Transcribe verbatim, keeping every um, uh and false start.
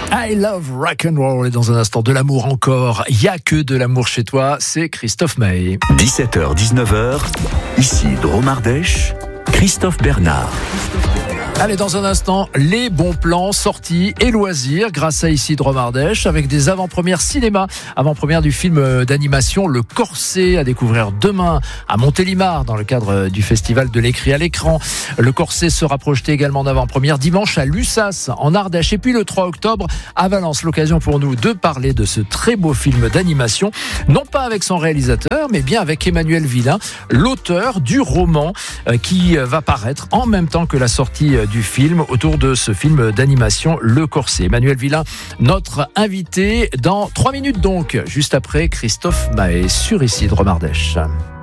I love rock and roll. Et dans un instant, de l'amour encore. Il n'y a que de l'amour chez toi. C'est Christophe Maé. dix-sept heures dix-neuf heures. Ici Drôme Ardèche. Christophe Bernard. Allez, dans un instant, les bons plans, sorties et loisirs grâce à Ici Drôme Ardèche avec des avant-premières cinéma. Avant-première du film d'animation Le Corset à découvrir demain à Montélimar dans le cadre du festival de l'écrit à l'écran. Le Corset sera projeté également en avant-première dimanche à Lussas en Ardèche. Et puis le trois octobre à Valence, l'occasion pour nous de parler de ce très beau film d'animation. Non pas avec son réalisateur, mais bien avec Emmanuel Villain, l'auteur du roman qui va paraître en même temps que la sortie du film autour de ce film d'animation Le Corset. Emmanuel Villain, notre invité dans trois minutes donc, juste après Christophe Maé sur Ici Drôme Ardèche.